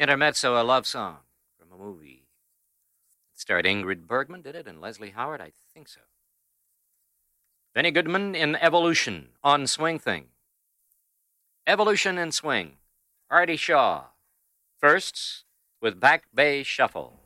Intermezzo, a love song from a movie. It starred Ingrid Bergman, did it, and Leslie Howard? I think so. Benny Goodman in Evolution on Swing Thing. Evolution and Swing. Artie Shaw. Firsts with Back Bay Shuffle.